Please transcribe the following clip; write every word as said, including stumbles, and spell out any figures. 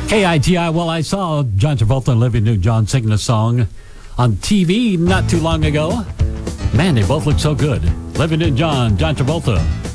K I T I. Well, I saw John Travolta and Olivia Newton-John singing a song on T V not too long ago. Man, they both look so good. Olivia Newton-John, John Travolta.